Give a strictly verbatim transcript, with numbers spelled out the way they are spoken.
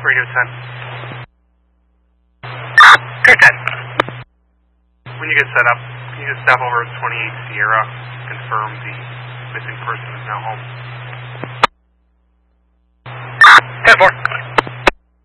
Radio ten. Good, ten. When you get set up, can you just stop over at twenty-eight Sierra, confirm the missing person is now home?